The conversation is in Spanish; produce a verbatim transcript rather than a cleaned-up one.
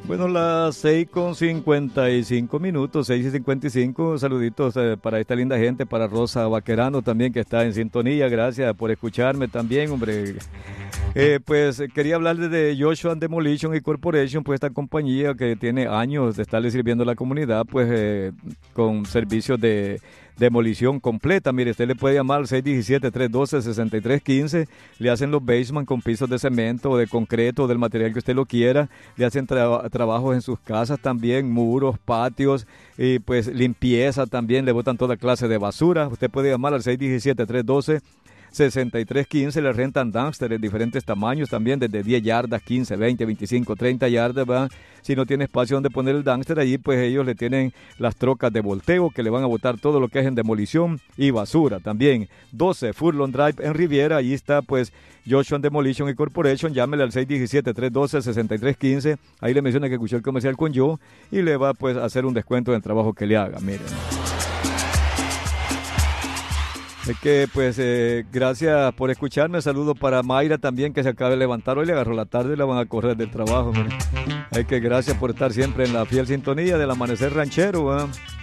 Bueno, las seis con cincuenta y cinco minutos, seis y cincuenta y cinco, saluditos eh, para esta linda gente, para Rosa Vaquerano también que está en sintonía, gracias por escucharme también, hombre. Eh, pues eh, quería hablarles de Joshua Demolition y Corporation, pues esta compañía que tiene años de estarle sirviendo a la comunidad, pues eh, con servicios de demolición completa. Mire, usted le puede llamar al seis uno siete, tres uno dos, seis tres uno cinco, le hacen los basement con pisos de cemento o de concreto, del material que usted lo quiera, le hacen tra- trabajos en sus casas también, muros, patios, y pues limpieza también, le botan toda clase de basura. Usted puede llamar al seis uno siete, tres uno dos, sesenta y tres quince, le rentan dumpster de diferentes tamaños también, desde diez yardas, quince, veinte, veinticinco, treinta yardas, ¿verdad? Si no tiene espacio donde poner el dumpster, allí pues ellos le tienen las trocas de volteo que le van a botar todo lo que es en demolición y basura también. doce Furlong Drive en Riviera, allí está pues Joshua Demolition y Corporation, llámele al seis uno siete, tres uno dos, seis tres uno cinco, ahí le menciona que escuchó el comercial con yo y le va pues a hacer un descuento en el trabajo que le haga, miren. Es que, pues, eh, gracias por escucharme. Saludo para Mayra también, que se acaba de levantar. Hoy le agarró la tarde y la van a correr del trabajo. Mire. Es que gracias por estar siempre en la fiel sintonía del Amanecer Ranchero. ¿eh?